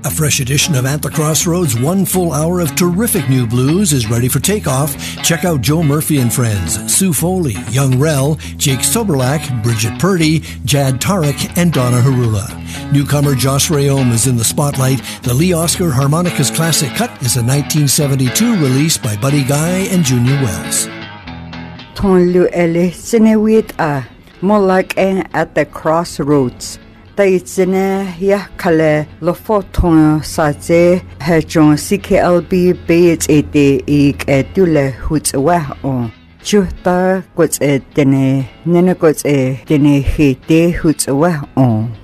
A fresh edition of At the Crossroads, 1 full hour of terrific new blues is ready for takeoff. Check out Joe Murphy and Friends, Sue Foley, Young Rel, Jake Soberlak, Bridget Purdy, Jad Tarek, and Donna Harula. Newcomer Josh Rayom is in the spotlight. The Lee Oscar Harmonicas Classic Cut is a 1972 release by Buddy Guy and Junior Wells. Ton lu ele sinewit a molak At the Crossroads. Taitsine ya kale lo foton saje hejon CKLB beit ete ik etule hutwa on chuta kots etene nene kots etene hite hutwa on